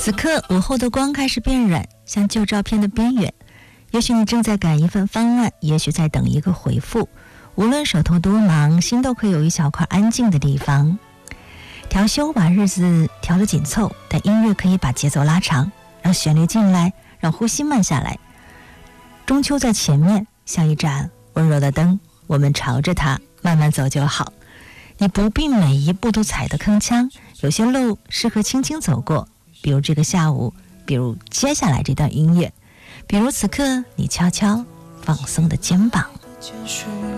此刻午后的光开始变软，像旧照片的边缘。也许你正在赶一份方案，也许在等一个回复。无论手头多忙，心都可以有一小块安静的地方。调休把日子调得紧凑，但音乐可以把节奏拉长，让旋律进来，让呼吸慢下来。中秋在前面，像一盏温柔的灯，我们朝着它慢慢走就好。你不必每一步都踩得铿锵，有些路适合轻轻走过，比如这个下午，比如接下来这段音乐，比如此刻你悄悄放松的肩膀。